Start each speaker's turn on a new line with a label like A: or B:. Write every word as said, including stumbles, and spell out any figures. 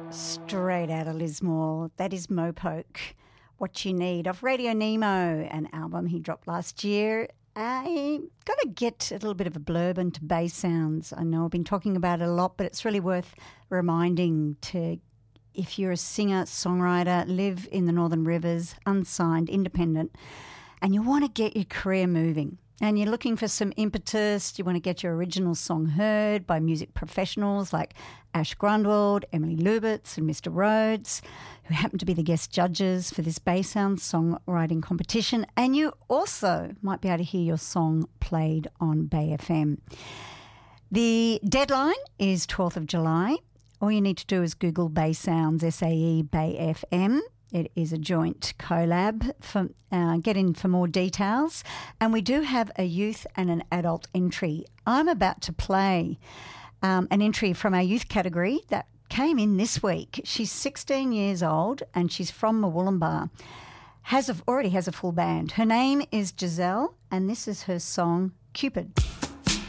A: Straight out of Lismore. That is Mopoke. What You Need off Radio Nemo, an album he dropped last year. I got to get a little bit of a blurb into bass sounds. I know I've been talking about it a lot, but it's really worth reminding to, if you're a singer, songwriter, live in the Northern Rivers, unsigned, independent, and you want to get your career moving, and you're looking for some impetus, you want to get your original song heard by music professionals like Ash Grundwald, Emily Lubitz and Mister Rhodes, who happen to be the guest judges for this Bass Sound songwriting competition, and you also might be able to hear your song played on Bay F M. The deadline is twelfth of July. All you need to do is Google Bay Sounds, S A E, Bay F M. It is a joint collab. For, uh, get in for more details. And we do have a youth and an adult entry. I'm about to play um, an entry from our youth category that came in this week. She's sixteen years old and she's from Murwillumbah. Has a, already has a full band. Her name is Giselle and this is her song, Cupid.